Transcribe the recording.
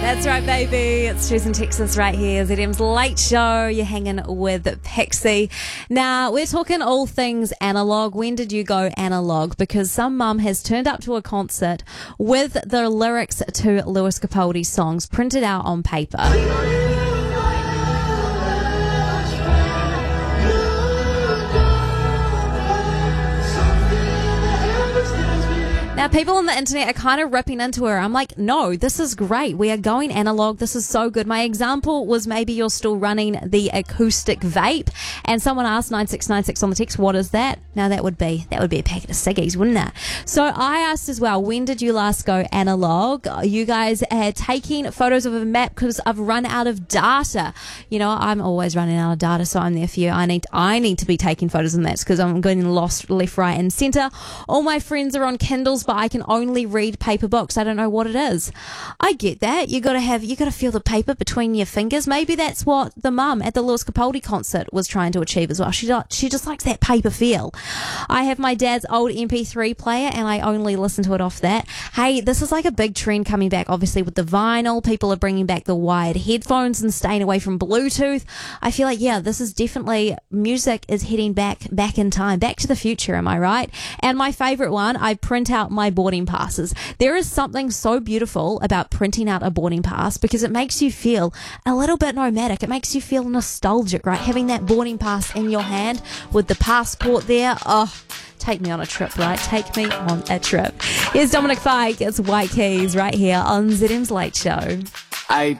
That's right, baby. It's Susan Texas right here. ZM's Late Show. You're hanging with Pixie. Now, we're talking all things analog. When did you go analog? Because some mum has turned up to a concert with the lyrics to Lewis Capaldi's songs printed out on paper. Now, people on the internet are kind of ripping into her. I'm like, no, this is great. We are going analog. This is so good. My example was maybe you're still running the acoustic vape, and someone asked 9696 on the text, what is that? Now, that would be a packet of ciggies, wouldn't it? So I asked as well, when did you last go analog? You guys are taking photos of a map because I've run out of data. You know, I'm always running out of data, so I'm there for you. I need to be taking photos of maps because I'm getting lost left, right, and centre. All my friends are on Kindles, but I can only read paper books. I don't know what it is. I get that. You gotta feel the paper between your fingers. Maybe that's what the mum at the Lewis Capaldi concert was trying to achieve as well. She just likes that paper feel. I have my dad's old MP3 player and I only listen to it off that. Hey, this is like a big trend coming back, obviously, with the vinyl. People are bringing back the wired headphones and staying away from Bluetooth. I feel like, yeah, this is definitely, music is heading back in time, back to the future, am I right? And my favorite one, I print out my boarding passes. There is something so beautiful about printing out a boarding pass because it makes you feel a little bit nomadic. It makes you feel nostalgic, right? Having that boarding pass in your hand with the passport there. Oh, take me on a trip, right? Take me on a trip. Here's Dominic Fike. It's White Keys right here on ZM's Late Show.